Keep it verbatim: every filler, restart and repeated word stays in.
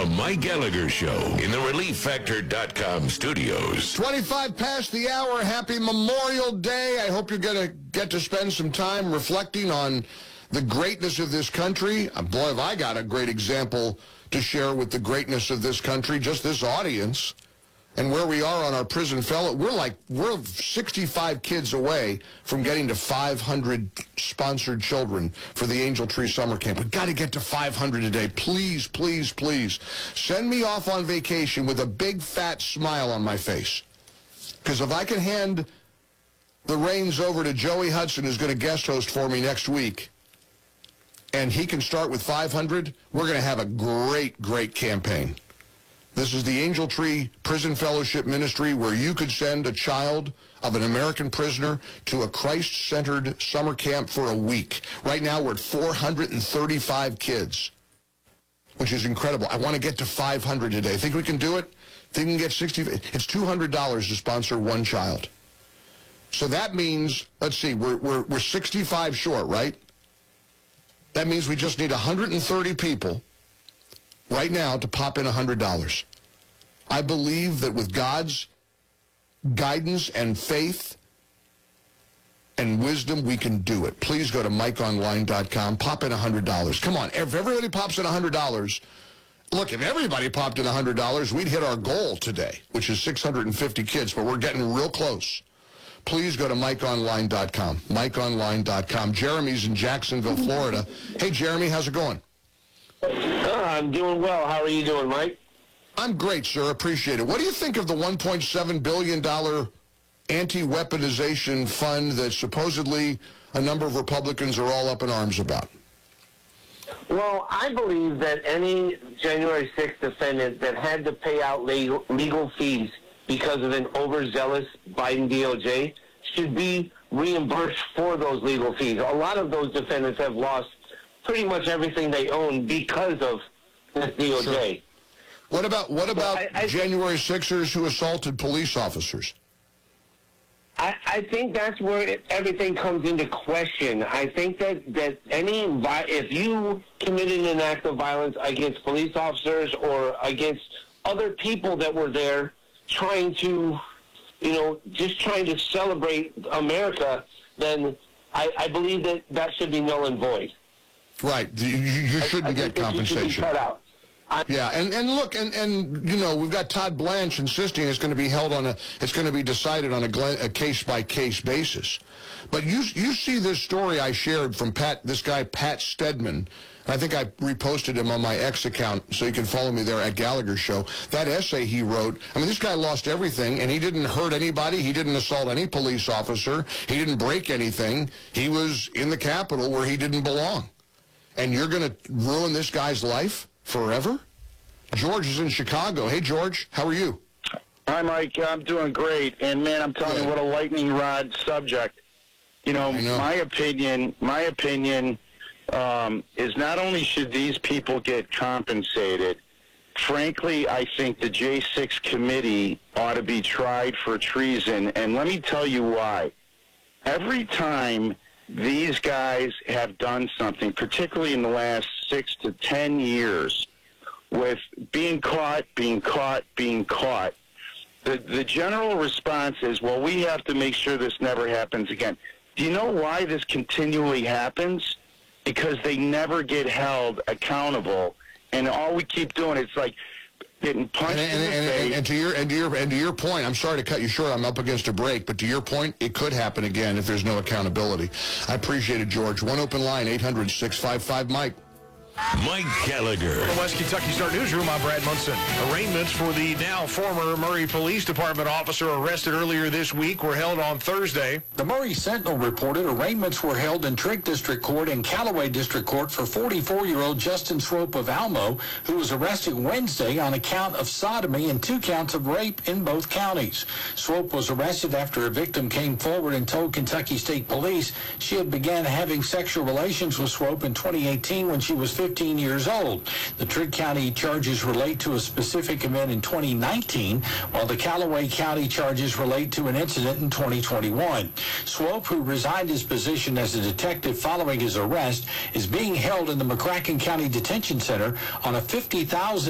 The Mike Gallagher Show in the relief factor dot com studios. twenty-five past the hour. Happy Memorial Day. I hope you're going to get to spend some time reflecting on the greatness of this country. Uh, boy, have I got a great example to share with the greatness of this country, just this audience, and where we are on our prison fellow. We're like, we're sixty-five kids away from getting to five hundred sponsored children for the Angel Tree Summer Camp. We've got to get to five hundred today. Please, please, please. Send me off on vacation with a big, fat smile on my face. Because if I can hand the reins over to Joey Hudson, who's going to guest host for me next week, and he can start with five hundred, we're going to have a great, great campaign. This is the Angel Tree Prison Fellowship Ministry, where you could send a child of an American prisoner to a Christ-centered summer camp for a week. Right now, we're at four hundred thirty-five kids, which is incredible. I want to get to five hundred today. Think we can do it? Think we can get sixty? It's two hundred dollars to sponsor one child. So that means, let's see, we're, we're, we're sixty-five short, right? That means we just need one hundred thirty people right now to pop in one hundred dollars. I believe that with God's guidance and faith and wisdom, we can do it. Please go to mike online dot com, pop in one hundred dollars. Come on, if everybody pops in one hundred dollars, look, if everybody popped in one hundred dollars, we'd hit our goal today, which is six hundred fifty kids, but we're getting real close. Please go to mike online dot com, mike online dot com. Jeremy's in Jacksonville, Florida. Hey, Jeremy, how's it going? Uh, I'm doing well. How are you doing, Mike? I'm great, sir. Appreciate it. What do you think of the one point seven billion dollars anti-weaponization fund that supposedly a number of Republicans are all up in arms about? Well, I believe that any January sixth defendant that had to pay out legal, legal fees because of an overzealous Biden D O J should be reimbursed for those legal fees. A lot of those defendants have lost pretty much everything they own because of this D O J. Sure. What about what about I, I, January sixers who assaulted police officers? I, I think that's where it, everything comes into question. I think that, that any if you committed an act of violence against police officers or against other people that were there trying to, you know, just trying to celebrate America, then I, I believe that that should be null and void. Right. You, you shouldn't I, I get compensation. You should be cut out. I, yeah, and, and look, and, and, you know, we've got Todd Blanche insisting it's going to be held on a, it's going to be decided on a, a case-by-case basis. But you you see this story I shared from Pat, this guy, Pat Stedman. I think I reposted him on my X account, so you can follow me there at Gallagher Show. That essay he wrote, I mean, this guy lost everything, and he didn't hurt anybody. He didn't assault any police officer. He didn't break anything. He was in the Capitol where he didn't belong. And you're going to ruin this guy's life forever? George is in Chicago. Hey, George, how are you? Hi, Mike. I'm doing great. And, man, I'm telling Good. you, what a lightning rod subject. You know, know. my opinion, my opinion um, is not only should these people get compensated, frankly, I think the J six committee ought to be tried for treason. And let me tell you why. Every time these guys have done something, particularly in the last six to ten years, with being caught, being caught, being caught, the, the general response is, well, we have to make sure this never happens again. Do you know why this continually happens? Because they never get held accountable, and all we keep doing, it's like getting punched and, and, in the and, face. and, and to your and to your and to your point, I'm sorry to cut you short. I'm up against a break, but to your point, it could happen again if there's no accountability. I appreciate it, George. One open line, eight hundred, six five five, Mike. Mike Gallagher. From West Kentucky Star Newsroom, I'm Brad Munson. Arraignments for the now former Murray Police Department officer arrested earlier this week were held on Thursday. The Murray Sentinel reported arraignments were held in Trigg District Court and Callaway District Court for forty-four-year-old Justin Swope of Almo, who was arrested Wednesday on a count of sodomy and two counts of rape in both counties. Swope was arrested after a victim came forward and told Kentucky State Police she had began having sexual relations with Swope in twenty eighteen when she was fifteen years old. The Trigg County charges relate to a specific event in twenty nineteen, while the Callaway County charges relate to an incident in twenty twenty-one. Swope, who resigned his position as a detective following his arrest, is being held in the McCracken County Detention Center on a fifty thousand